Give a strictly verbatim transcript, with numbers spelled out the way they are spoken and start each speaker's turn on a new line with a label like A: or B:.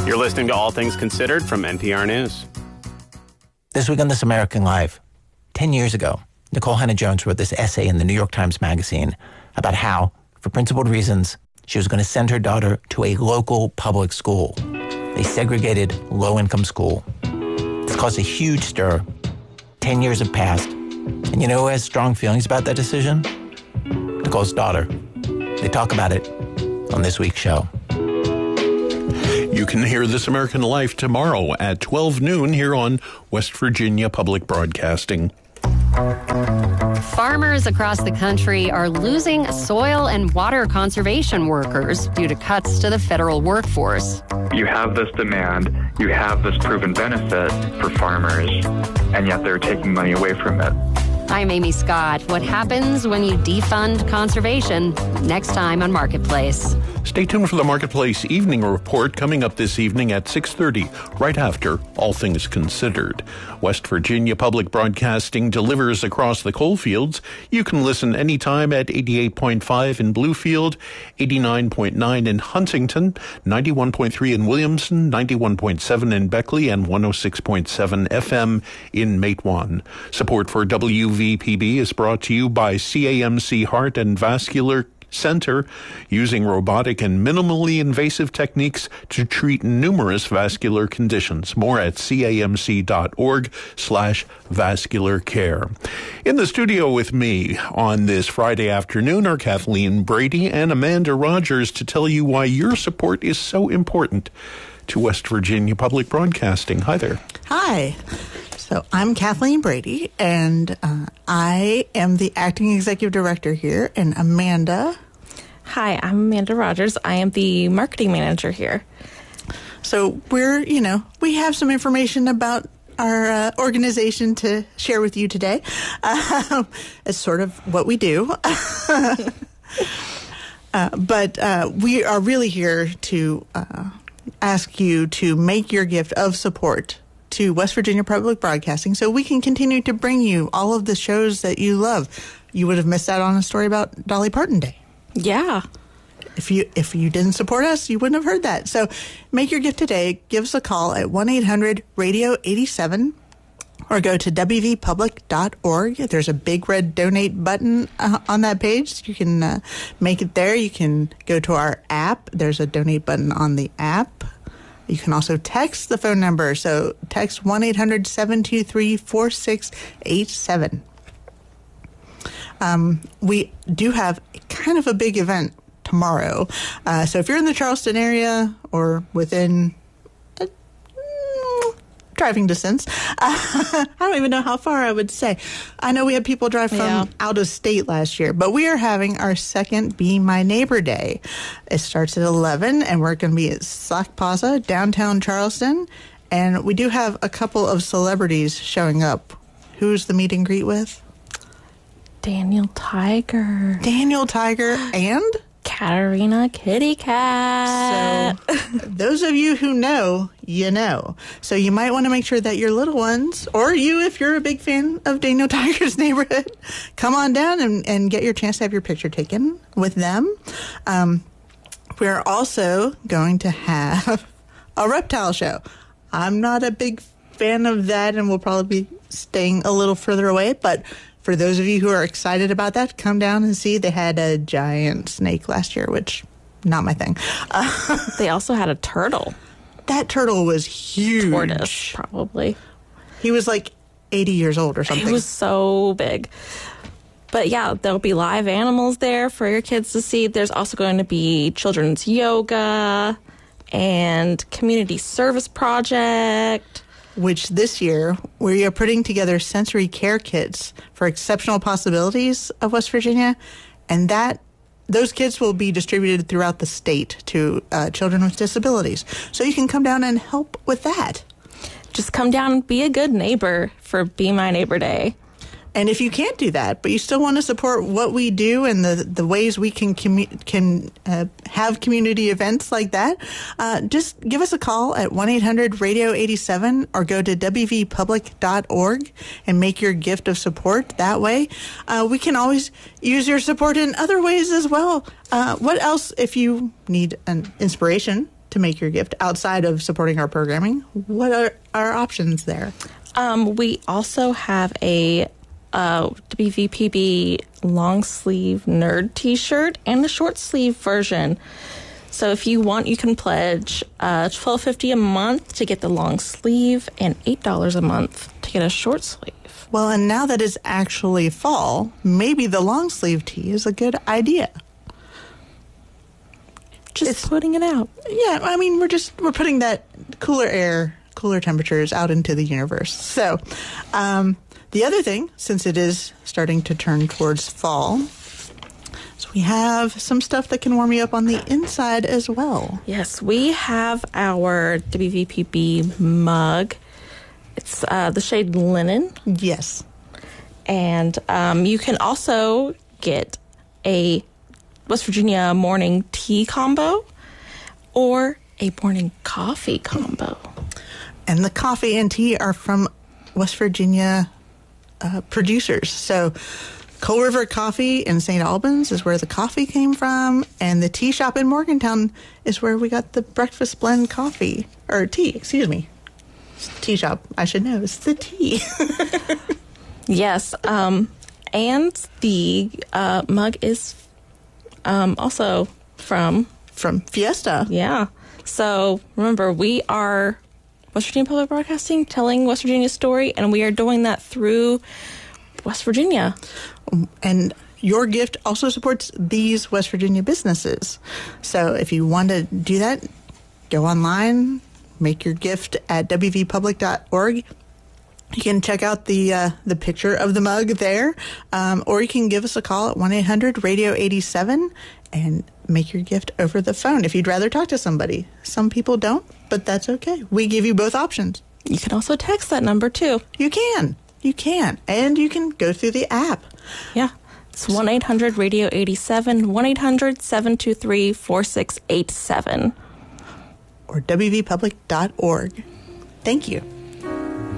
A: You're listening to All Things Considered from N P R News.
B: This week on This American Life, ten years ago, Nicole Hannah-Jones wrote this essay in the New York Times Magazine about how, for principled reasons, she was going to send her daughter to a local public school, a segregated, low-income school. This caused a huge stir. Ten years have passed. And you know who has strong feelings about that decision? Nicole's daughter. They talk about it on this week's show.
C: You can hear This American Life tomorrow at twelve noon here on West Virginia Public Broadcasting.
D: Farmers across the country are losing soil and water conservation workers due to cuts to the federal workforce.
E: You have this demand, you have this proven benefit for farmers, and yet they're taking money away from it.
D: I'm Amy Scott. What happens when you defund conservation? Next time on Marketplace.
C: Stay tuned for the Marketplace Evening Report coming up this evening at six thirty, right after All Things Considered. West Virginia Public Broadcasting delivers across the coalfields. You can listen anytime at eighty-eight point five in Bluefield, eighty-nine point nine in Huntington, ninety-one point three in Williamson, ninety-one point seven in Beckley, and one oh six point seven F M in Matewan. Support for W V P B is brought to you by C A M C Heart and Vascular Center, using robotic and minimally invasive techniques to treat numerous vascular conditions. More at camc.org slash vascular care. In the studio with me on this Friday afternoon are Kathleen Brady and Amanda Rogers to tell you why your support is so important to West Virginia Public Broadcasting. Hi there.
F: Hi. So I'm Kathleen Brady, and uh, I am the acting executive director here, and Amanda.
G: Hi, I'm Amanda Rogers. I am the marketing manager here.
F: So we're, you know, we have some information about our uh, organization to share with you today. Uh, it's sort of what we do. uh, but uh, we are really here to uh, ask you to make your gift of support to West Virginia Public Broadcasting so we can continue to bring you all of the shows that you love. You would have missed out on a story about Dolly Parton Day.
G: Yeah.
F: If you if you didn't support us, you wouldn't have heard that. So make your gift today. Give us a call at one eight hundred radio eighty-seven or go to w v public dot org. There's a big red donate button uh, on that page. You can uh, make it there. You can go to our app. There's a donate button on the app. You can also text the phone number. So text one eight hundred seven two three four six eight seven. Um, we do have kind of a big event tomorrow. Uh, so if you're in the Charleston area or within a, mm, driving distance, uh, I don't even know how far I would say. I know we had people drive from
G: yeah.
F: out of state last year, but we are having our second Be My Neighbor Day. It starts at eleven, and we're going to be at Slack Plaza, downtown Charleston. And we do have a couple of celebrities showing up. Who's the meet and greet with?
G: Daniel Tiger.
F: Daniel Tiger and?
G: Katarina Kitty Cat.
F: So those of you who know, you know. So you might want to make sure that your little ones, or you if you're a big fan of Daniel Tiger's Neighborhood, come on down and, and get your chance to have your picture taken with them. Um, we're also going to have a reptile show. I'm not a big fan of that, and we'll probably be staying a little further away, but for those of you who are excited about that, come down and see. They had a giant snake last year, which, not my thing. Uh,
G: they also had a turtle.
F: That turtle was huge.
G: Tortoise, probably.
F: He was like eighty years old or something.
G: He was so big. But yeah, there'll be live animals there for your kids to see. There's also going to be children's yoga and community service project.
F: Which this year, we are putting together sensory care kits for exceptional possibilities of West Virginia. And that those kits will be distributed throughout the state to uh, children with disabilities. So you can come down and help with that.
G: Just come down and be a good neighbor for Be My Neighbor Day.
F: And if you can't do that, but you still want to support what we do and the, the ways we can commu- can uh, have community events like that, uh, just give us a call at one eight hundred radio eighty-seven or go to w v public dot org and make your gift of support that way. Uh, we can always use your support in other ways as well. Uh, what else, if you need an inspiration to make your gift outside of supporting our programming, what are our options there?
G: Um, we also have a uh, W V P B long sleeve nerd t-shirt and the short sleeve version. So if you want, you can pledge uh, twelve fifty a month to get the long sleeve and eight dollars a month to get a short sleeve.
F: Well, and now that it's actually fall, maybe the long sleeve tee is a good idea.
G: Just
F: It's-
G: putting it out.
F: Yeah, I mean, we're just we're putting that cooler air, cooler temperatures out into the universe. So, um, the other thing, since it is starting to turn towards fall, so we have some stuff that can warm you up on the inside as well.
G: Yes, we have our W V P B mug. It's uh, the shade linen.
F: Yes.
G: And um, you can also get a West Virginia morning tea combo or a morning coffee combo.
F: And the coffee and tea are from West Virginia uh, producers. So Coal River Coffee in Saint Albans is where the coffee came from, and the tea shop in Morgantown is where we got the breakfast blend coffee, or tea, excuse me. Tea shop, I should know, it's the tea.
G: Yes, um, and the uh, mug is um, also from,
F: From Fiesta.
G: yeah. So remember, we are West Virginia Public Broadcasting telling West Virginia's story, and we are doing that through West Virginia.
F: And your gift also supports these West Virginia businesses. So if you want to do that, go online, make your gift at w v public dot org. You can check out the uh, the picture of the mug there, um, or you can give us a call at one eight hundred radio eighty-seven and make your gift over the phone if you'd rather talk to somebody. Some people don't, but that's okay. We give you both options.
G: You can also text that number, too.
F: You can. You can. And you can go through the app.
G: Yeah. It's one eight hundred radio eighty-seven, one eight hundred seven two three four six eight seven.
F: Or w v public dot org. Thank you.